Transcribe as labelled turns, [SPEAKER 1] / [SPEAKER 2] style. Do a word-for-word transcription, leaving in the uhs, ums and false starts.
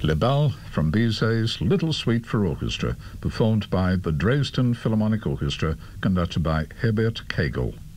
[SPEAKER 1] Le Bal from Bizet's Little Suite for Orchestra, performed by the Dresden Philharmonic Orchestra, conducted by Herbert Kegel.